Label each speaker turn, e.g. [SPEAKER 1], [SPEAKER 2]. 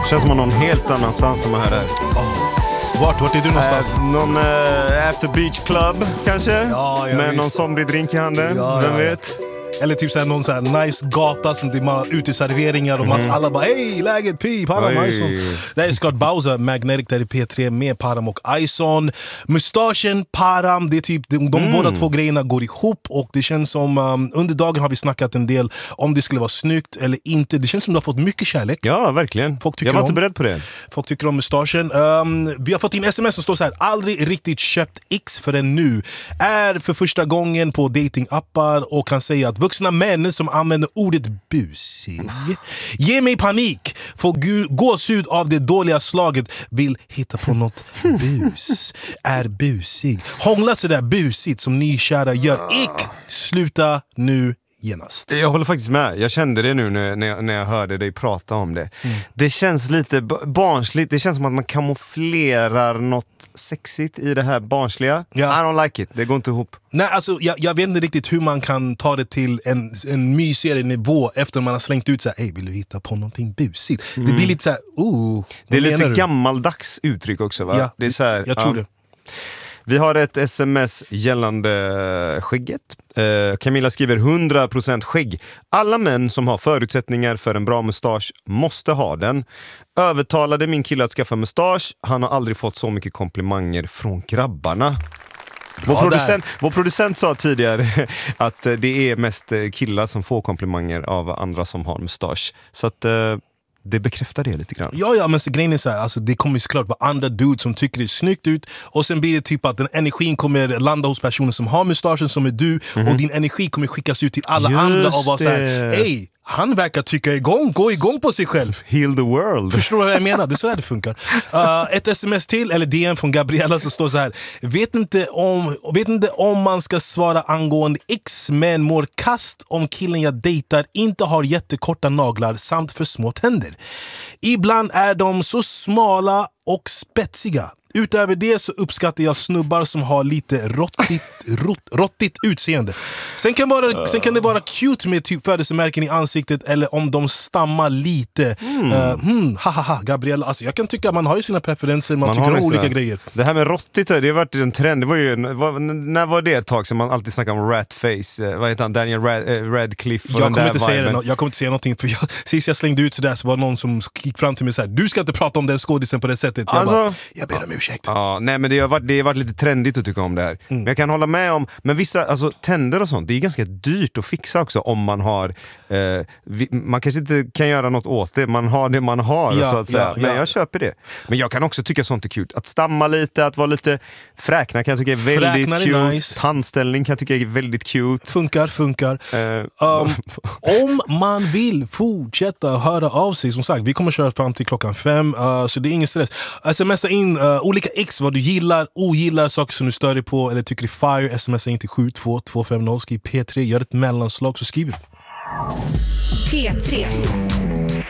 [SPEAKER 1] Känns som någon helt annanstans som här är.
[SPEAKER 2] Vart är du någonstans?
[SPEAKER 1] Någon after beach club kanske?
[SPEAKER 2] Ja,
[SPEAKER 1] med
[SPEAKER 2] visst.
[SPEAKER 1] någon somrig drink i handen, vem vet?
[SPEAKER 2] Eller typ såhär, någon såhär nice gata som det är uteserveringar och alla bara hej, läget, pi, Param, Ison. Det är Scott Bowser, Magnetic där i P3 med Param och Ison. Mustaschen, Param, det är typ de båda två grejerna går ihop och det känns som under dagen har vi snackat en del om det skulle vara snyggt eller inte. Det känns som du har fått mycket kärlek.
[SPEAKER 1] Ja, verkligen. Jag var inte beredd på det.
[SPEAKER 2] Folk tycker om mustaschen. Vi har fått in sms som står så här: aldrig riktigt köpt X förrän nu. Är för första gången på datingappar och kan säga att vuxna män som använder ordet busig ger mig panik, får gåshud av det dåliga slaget, vill hitta på något bus, är busig, hångla så där busigt som nykära gör. Sluta nu genast.
[SPEAKER 1] Jag håller faktiskt med. Jag kände det nu när jag hörde dig prata om det. Det känns lite barnsligt. Det känns som att man kamouflerar något sexigt i det här barnsliga. I don't like it. Det går inte ihop.
[SPEAKER 2] Nej, alltså, jag vet inte riktigt hur man kan ta det till en mysigare nivå efter man har slängt ut så här, vill du hitta på någonting busigt? Det blir lite så här,
[SPEAKER 1] det är lite gammaldags uttryck också, va?
[SPEAKER 2] Ja,
[SPEAKER 1] det är så här,
[SPEAKER 2] jag tror det.
[SPEAKER 1] Vi har ett sms gällande skägget. Camilla skriver 100% skägg. Alla män som har förutsättningar för en bra mustasch måste ha den. Övertalade min kille att skaffa mustasch. Han har aldrig fått så mycket komplimanger från grabbarna. Vår producent sa tidigare att det är mest killar som får komplimanger av andra som har mustasch. Så att det bekräftar det lite grann.
[SPEAKER 2] Ja, men så grejen är så här, alltså, det kommer såklart vara andra dudes som tycker det är snyggt ut och sen blir det typ att den energin kommer landa hos personen som har mustaschen som är du och din energi kommer skickas ut till alla andra och vara så här, han verkar gå igång på sig själv.
[SPEAKER 1] Heal the world.
[SPEAKER 2] Förstår du vad jag menar? Det är så här det funkar. Ett sms till, eller DM från Gabriella som står så här: vet inte om man ska svara angående X, men mår kast om killen jag dejtar inte har jättekorta naglar samt för små tänder. Ibland är de så smala och spetsiga. Utöver det så uppskattar jag snubbar som har lite råttigt utseende. Sen kan det vara cute med typ födelsemärken i ansiktet eller om de stammar lite. Gabriella, alltså jag kan tycka att man har ju sina preferenser, man tycker om olika grejer.
[SPEAKER 1] Det här med råttigt, det har varit en trend. Det var ju när var det ett tag som man alltid snackar om ratface? Vad heter han? Daniel Radcliffe.
[SPEAKER 2] Jag kommer inte säga någonting för sist jag slängde ut sådär så var någon som gick fram till mig och sa: du ska inte prata om den skådisen på det sättet. Jag ber om ursäkt.
[SPEAKER 1] Ja, nej, men det har varit lite trendigt att tycka om det här. Men jag kan hålla med om, men vissa, alltså tänder och sånt, det är ganska dyrt att fixa också om man har man kanske inte kan göra något åt det, man har det man har så att säga. Men jag köper det. Men jag kan också tycka sånt är kul. Att stamma lite, att vara lite fräkna kan jag tycka är väldigt cute. Nice. Tandställning kan jag tycka är väldigt cute.
[SPEAKER 2] Funkar. Om man vill fortsätta höra av sig, som sagt, vi kommer köra fram till 5, så det är ingen stress. Smsa in olika X, vad du gillar, ogillar, saker som du stör dig på eller tycker är fire. Smsa in till 72250, skriv P3, gör ett mellanslag så skriver
[SPEAKER 3] P3